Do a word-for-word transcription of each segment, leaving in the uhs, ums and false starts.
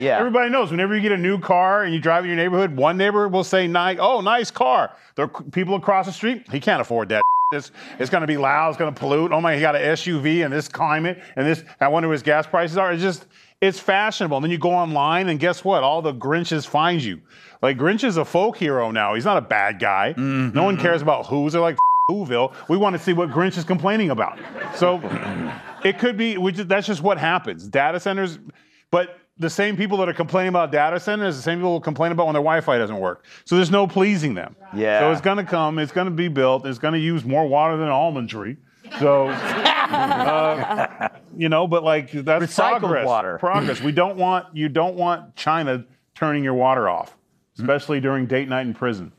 Yeah. Everybody knows whenever you get a new car and you drive in your neighborhood, one neighbor will say, "Nice, oh, nice car." The people across the street, he can't afford that. It's, it's going to be loud. It's going to pollute. Oh my, he got an S U V in this climate and this. I wonder what his gas prices are. It's just, it's fashionable. And then you go online and guess what? All the Grinches find you. Like Grinch is a folk hero now. He's not a bad guy. Mm-hmm. No one cares about who's. They're like Whoville. We want to see what Grinch is complaining about. So it could be. We just, that's just what happens. Data centers, but. The same people that are complaining about data centers, the same people who complain about when their Wi-Fi doesn't work. So there's no pleasing them. Yeah. So it's going to come, it's going to be built, it's going to use more water than an almond tree. So, uh, you know, but like that's Recycled progress. water. Progress. We don't want, you don't want China turning your water off, especially during date night in prison.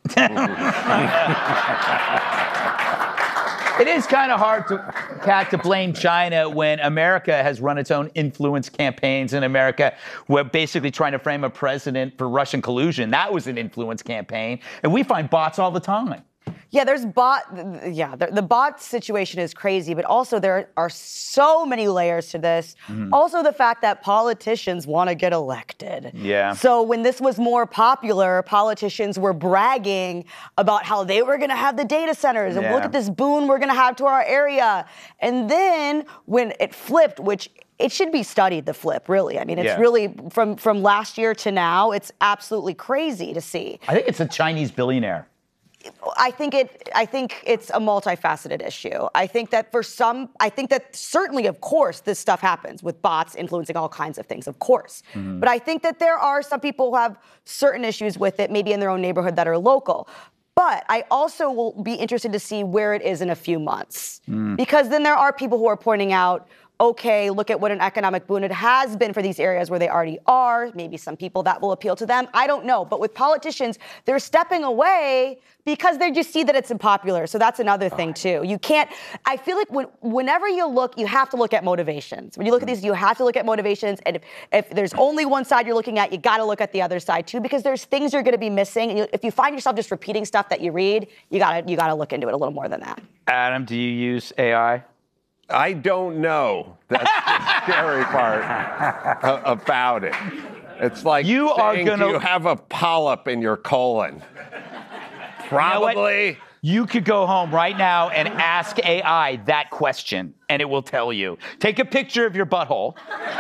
It is kind of hard to, Kat, to blame China when America has run its own influence campaigns in America. We're basically trying to frame a president for Russian collusion. That was an influence campaign. And we find bots all the time. Yeah, there's bot. Yeah, the, the bot situation is crazy, but also there are so many layers to this. Mm-hmm. Also, the fact that politicians want to get elected. Yeah. So when this was more popular, politicians were bragging about how they were going to have the data centers and yeah. look at this boon we're going to have to our area. And then when it flipped, which it should be studied, the flip, really. I mean, it's yeah. really from from last year to now. It's absolutely crazy to see. I think it's a Chinese billionaire. I think it. I think it's a multifaceted issue. I think that for some, I think that certainly, of course, this stuff happens with bots influencing all kinds of things, of course. Mm-hmm. But I think that there are some people who have certain issues with it, maybe in their own neighborhood that are local. But I also will be interested to see where it is in a few months. Mm. Because then there are people who are pointing out, okay, look at what an economic boon it has been for these areas where they already are. Maybe some people that will appeal to them. I don't know. But with politicians, they're stepping away because they just see that it's unpopular. So that's another thing, too. You can't, I feel like when, whenever you look, you have to look at motivations. When you look at these, you have to look at motivations. And if, if there's only one side you're looking at, you got to look at the other side, too, because there's things you're going to be missing. And you, if you find yourself just repeating stuff that you read, you got to you got to look into it a little more than that. Adam, do you use A I? I don't know. That's the scary part about it. It's like you are saying, gonna... do you have a polyp in your colon? Probably. You know, you could go home right now and ask A I that question, and it will tell you. Take a picture of your butthole.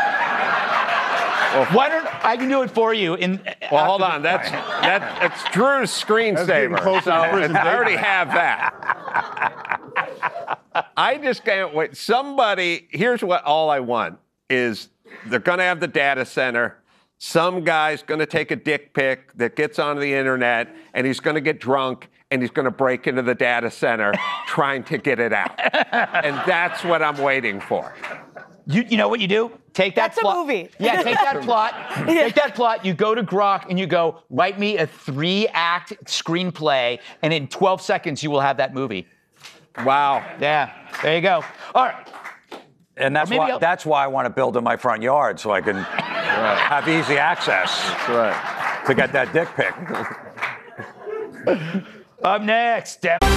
Well, why don't I can do it for you? In well, hold on. That's that. That's Drew's screensaver. So I already have that. I just can't wait. Somebody, here's what all I want is they're going to have the data center. Some guy's going to take a dick pic that gets onto the internet, and he's going to get drunk, and he's going to break into the data center trying to get it out. And that's what I'm waiting for. You, you know what you do? Take that That's plot. a movie. Yeah, take that plot. Take that plot. You go to Grok and you go, write me a three-act screenplay, and in twelve seconds you will have that movie. Wow. Yeah, there you go. All right. And that's why, that's why I want to build in my front yard so I can right. have easy access that's right. to get that dick pic. Up next, Steph.